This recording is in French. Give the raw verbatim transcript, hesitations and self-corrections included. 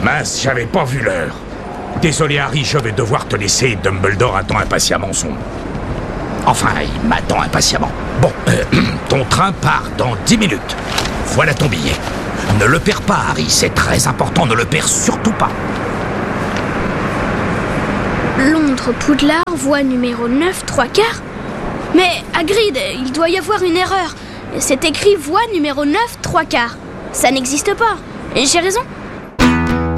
Mince, j'avais pas vu l'heure. Désolé Harry, je vais devoir te laisser. Dumbledore attend impatiemment son... Enfin, il m'attend impatiemment. Bon, euh, ton train part dans dix minutes. Voilà ton billet. Ne le perds pas, Harry, c'est très important, ne le perds surtout pas. Londres, Poudlard, voie numéro neuf, trois quarts. Mais, Hagrid, il doit y avoir une erreur. C'est écrit voie numéro neuf, trois quarts. Ça n'existe pas. Et j'ai raison.